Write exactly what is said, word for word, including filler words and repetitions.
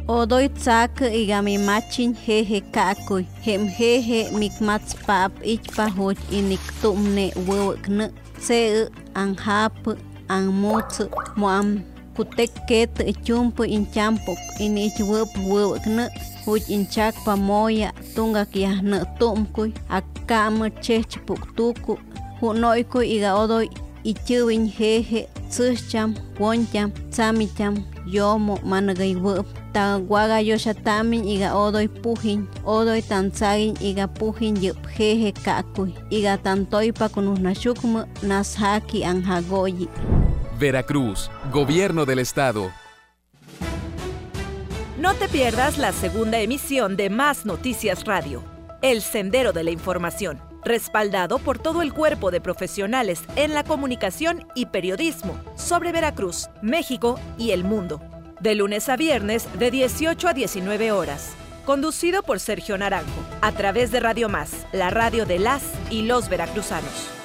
Odoy tsak igami machin jeje kakuy. Hem jeje mikmats pap ichpa hoj inik tumne wewekne. Se anhap anmuts moam kutek ket chumpu inchampok inich wep wewekne. Huj inchak pamoya tunga kiahne tumkuy. Akam chechpuk tuku. Hunoykuy iga odoy ichiwin jeje tsucham woncham tsamicham yomo managay wep. Ta waga yoshatamin iga odoy pujin, odoy tanzagin iga pujin yup jeje kakuy, iga tantoy pa kunusnashukmu nashaki anjagoyi. Veracruz, Gobierno del Estado. No te pierdas la segunda emisión de Más Noticias Radio, El Sendero de la Información, respaldado por todo el cuerpo de profesionales en la comunicación y periodismo sobre Veracruz, México y el mundo. De lunes a viernes de dieciocho a diecinueve horas. Conducido por Sergio Naranjo, a través de Radio Más, la radio de las y los veracruzanos.